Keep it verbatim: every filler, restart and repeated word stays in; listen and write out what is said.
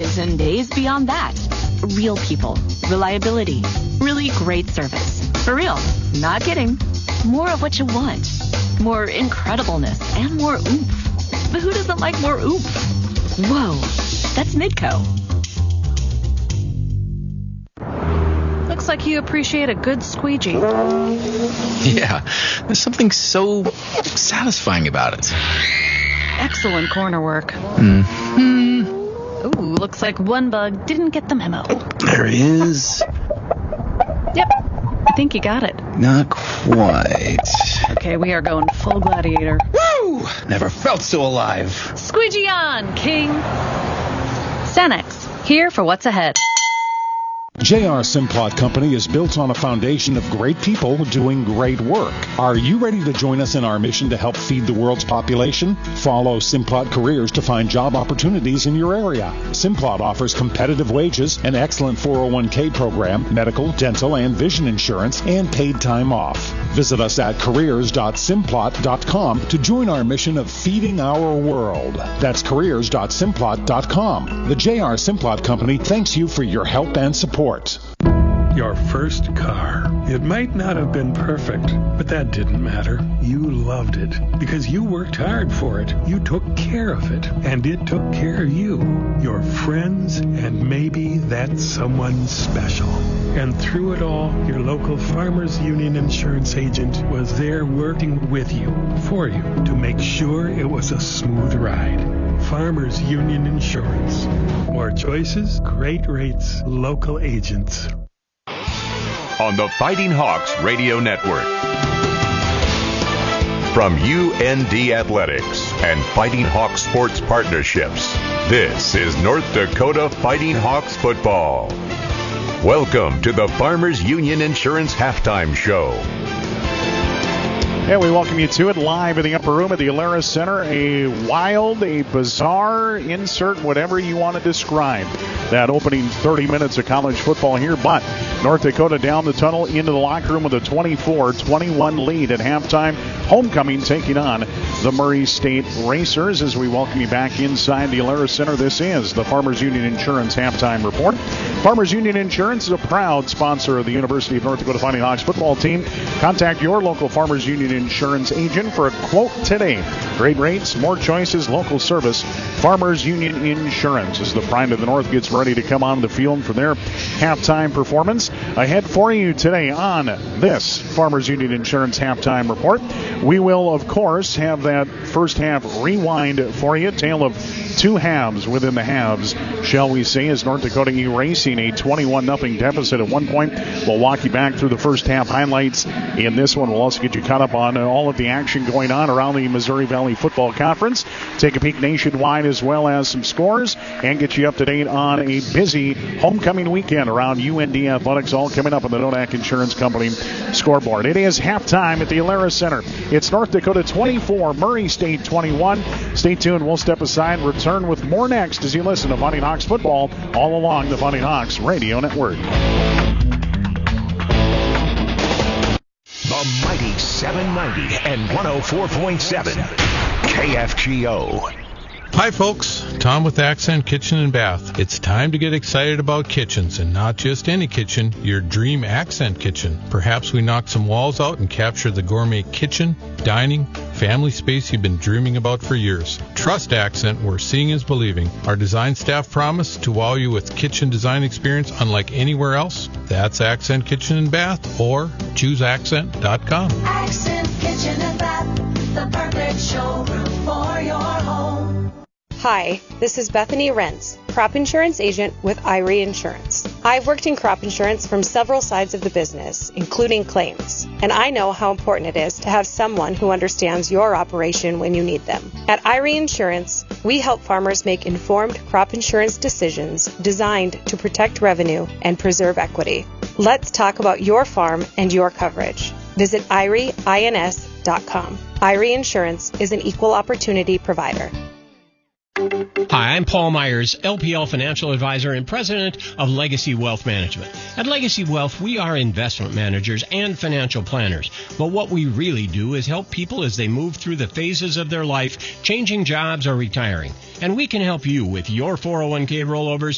hours and days beyond that. Real people, reliability, really great service. For real, not kidding. More of what you want. More incredibleness and more oomph. But who doesn't like more oomph? Whoa, that's Midco. Looks like you appreciate a good squeegee. Yeah, there's something so satisfying about it. Excellent corner work. Mm-hmm. Ooh, looks like one bug didn't get the memo. There he is. Yep, I think you got it. Not quite. Okay, we are going full gladiator. Woo! Never felt so alive. Squeegee on, King. Cenex, here for what's ahead. J R Simplot Company is built on a foundation of great people doing great work. Are you ready to join us in our mission to help feed the world's population? Follow Simplot Careers to find job opportunities in your area. Simplot offers competitive wages, an excellent four oh one k program, medical, dental, and vision insurance, and paid time off. Visit us at careers dot simplot dot com to join our mission of feeding our world. That's careers dot simplot dot com. The J R Simplot Company thanks you for your help and support. Your first car. It might not have been perfect, but that didn't matter. You loved it because you worked hard for it. You took care of it, and it took care of you, your friends, and maybe that someone special. And through it all, your local Farmers Union insurance agent was there working with you, for you, to make sure it was a smooth ride. Farmers Union Insurance. More choices, great rates, local agents. On the Fighting Hawks Radio Network. From U N D Athletics and Fighting Hawks Sports Partnerships, this is North Dakota Fighting Hawks football. Welcome to the Farmers Union Insurance Halftime Show. And we welcome you to it live in the upper room at the Alerus Center. A wild, a bizarre, insert whatever you want to describe that opening thirty minutes of college football here. But North Dakota down the tunnel into the locker room with a twenty-four twenty-one lead at halftime. Homecoming taking on the Murray State Racers as we welcome you back inside the Alerus Center. This is the Farmers Union Insurance Halftime Report. Farmers Union Insurance is a proud sponsor of the University of North Dakota Fighting Hawks football team. Contact your local Farmers Union Insurance agent for a quote today. Great rates, more choices, local service. Farmers Union Insurance as the Pride of the North gets ready to come on the field for their halftime performance. Ahead for you today on this Farmers Union Insurance Halftime Report. We will, of course, have that first half rewind for you. Tale of two halves within the halves, shall we say, as North Dakota erasing a twenty-one nothing deficit at one point. We'll walk you back through the first half highlights in this one. We'll also get you caught up on all of the action going on around the Missouri Valley Football Conference. Take a peek nationwide as well as some scores and get you up to date on a busy homecoming weekend around U N D Athletics, all coming up on the Nodak Insurance Company scoreboard. It is halftime at the Alerus Center. It's North Dakota twenty-four, Murray State twenty-one. Stay tuned. We'll step aside, return with more next as you listen to Fighting Hawks football all along the Fighting Hawks Radio Network. The mighty seven ninety and one oh four point seven K F G O. Hi folks, Tom with Accent Kitchen and Bath. It's time to get excited about kitchens, and not just any kitchen, your dream Accent kitchen. Perhaps we knock some walls out and capture the gourmet kitchen, dining, family space you've been dreaming about for years. Trust Accent, where seeing is believing. Our design staff promise to wow you with kitchen design experience unlike anywhere else. That's Accent Kitchen and Bath, or choose accent dot com. Accent Kitchen and Bath, the perfect showroom for your home. Hi, this is Bethany Rentz, crop insurance agent with Irie Insurance. I've worked in crop insurance from several sides of the business, including claims, and I know how important it is to have someone who understands your operation when you need them. At Irie Insurance, we help farmers make informed crop insurance decisions designed to protect revenue and preserve equity. Let's talk about your farm and your coverage. Visit irie ins dot com. Irie Insurance is an equal opportunity provider. Hi, I'm Paul Myers, L P L Financial Advisor and President of Legacy Wealth Management. At Legacy Wealth, we are investment managers and financial planners. But what we really do is help people as they move through the phases of their life, changing jobs or retiring. And we can help you with your four oh one k rollovers